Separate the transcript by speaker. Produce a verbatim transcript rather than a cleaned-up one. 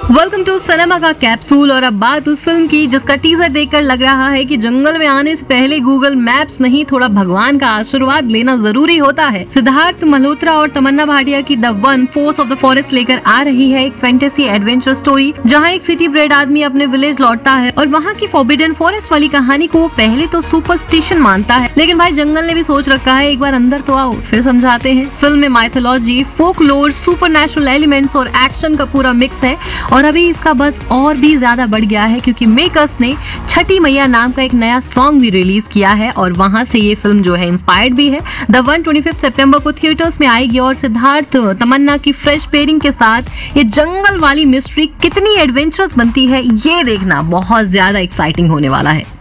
Speaker 1: Welcome to cinema का capsule. और अब बात उस फिल्म की जिसका टीजर देखकर लग रहा है कि जंगल में आने से पहले गूगल मैप्स नहीं, थोड़ा भगवान का आशीर्वाद लेना जरूरी होता है। सिद्धार्थ मल्होत्रा और तमन्ना भाटिया की the one force of the forest लेकर आ रही है एक फैंटेसी एडवेंचर स्टोरी, जहां एक सिटी ब्रेड आदमी अपने विलेज लौटता है और वहां की फॉरबिडन फॉरेस्ट वाली कहानी को पहले तो सुपरस्टिशन मानता है, लेकिन भाई जंगल ने भी सोच रखा है एक बार अंदर तो आओ फिर समझाते हैं। फिल्म में माइथोलॉजी, फोकलोर, सुपरनैचुरल एलिमेंट्स और एक्शन का पूरा मिक्स है और अभी इसका बस और भी ज्यादा बढ़ गया है क्योंकि मेकर्स ने छठी मैया नाम का एक नया सॉन्ग भी रिलीज किया है और वहां से ये फिल्म जो है इंस्पायर्ड भी है। द वन पच्चीस सितंबर को थिएटर्स में आएगी और सिद्धार्थ तमन्ना की फ्रेश पेयरिंग के साथ ये जंगल वाली मिस्ट्री कितनी एडवेंचरस बनती है ये देखना बहुत ज्यादा एक्साइटिंग होने वाला है।